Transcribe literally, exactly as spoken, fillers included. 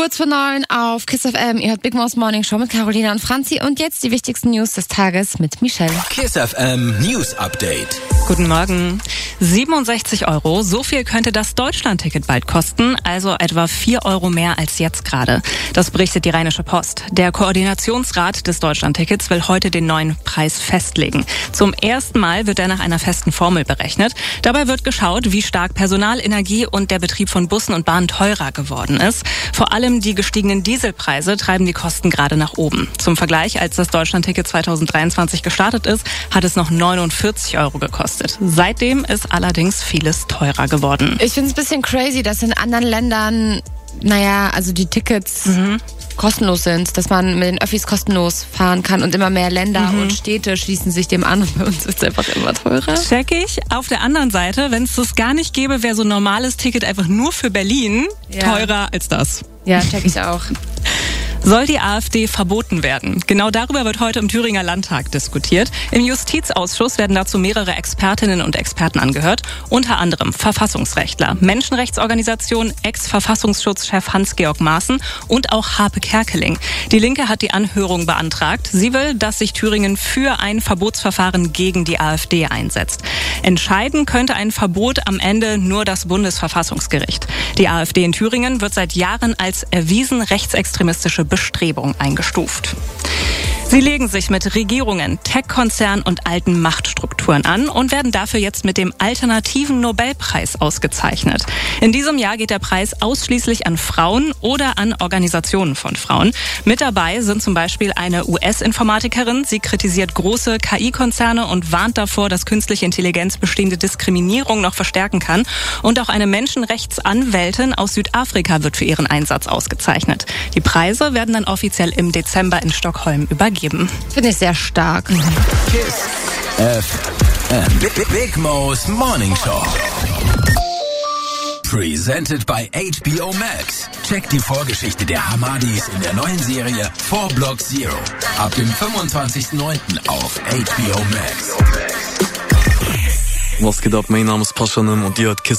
Kurz vor neun auf Kiss F M. Ihr hört Big Mo's Morning Show mit Carolina und Franzi. Und jetzt die wichtigsten News des Tages mit Michelle. Kiss F M News Update. Guten Morgen. siebenundsechzig Euro, so viel könnte das Deutschland-Ticket bald kosten, also etwa vier Euro mehr als jetzt gerade. Das berichtet die Rheinische Post. Der Koordinationsrat des Deutschland-Tickets will heute den neuen Preis festlegen. Zum ersten Mal wird er nach einer festen Formel berechnet. Dabei wird geschaut, wie stark Personal, Energie und der Betrieb von Bussen und Bahnen teurer geworden ist. Vor allem die gestiegenen Dieselpreise treiben die Kosten gerade nach oben. Zum Vergleich, als das Deutschland-Ticket zweitausenddreiundzwanzig gestartet ist, hat es noch neunundvierzig Euro gekostet. Seitdem ist allerdings vieles teurer geworden. Ich finde es ein bisschen crazy, dass in anderen Ländern, naja, also die Tickets mhm. kostenlos sind, dass man mit den Öffis kostenlos fahren kann und immer mehr Länder mhm. und Städte schließen sich dem an und bei uns wird es einfach immer teurer. Check ich. Auf der anderen Seite, wenn es das gar nicht gäbe, wäre so ein normales Ticket einfach nur für Berlin ja. teurer als das. Ja, check ich auch. Soll die AfD verboten werden? Genau darüber wird heute im Thüringer Landtag diskutiert. Im Justizausschuss werden dazu mehrere Expertinnen und Experten angehört, unter anderem Verfassungsrechtler, Menschenrechtsorganisation, Ex-Verfassungsschutzchef Hans-Georg Maaßen und auch Harpe Kerkeling. Die Linke hat die Anhörung beantragt. Sie will, dass sich Thüringen für ein Verbotsverfahren gegen die AfD einsetzt. Entscheiden könnte ein Verbot am Ende nur das Bundesverfassungsgericht. Die AfD in Thüringen wird seit Jahren als erwiesen rechtsextremistische Bestrebung eingestuft. Sie legen sich mit Regierungen, Tech-Konzernen und alten Machtstrukturen an und werden dafür jetzt mit dem alternativen Nobelpreis ausgezeichnet. In diesem Jahr geht der Preis ausschließlich an Frauen oder an Organisationen von Frauen. Mit dabei sind zum Beispiel eine U S-Informatikerin. Sie kritisiert große K I-Konzerne und warnt davor, dass künstliche Intelligenz bestehende Diskriminierung noch verstärken kann. Und auch eine Menschenrechtsanwältin aus Südafrika wird für ihren Einsatz ausgezeichnet. Die Preise werden dann offiziell im Dezember in Stockholm übergeben. Finde ich sehr stark. Kiss F M. Big, Big Mo's Morning Show. Presented by H B O Max. Check die Vorgeschichte der Hamadis in der neuen Serie Four Block Zero. Ab dem fünfundzwanzigsten neunten auf H B O Max. Was geht ab? Mein Name ist Paschanim und ihr hört Kiss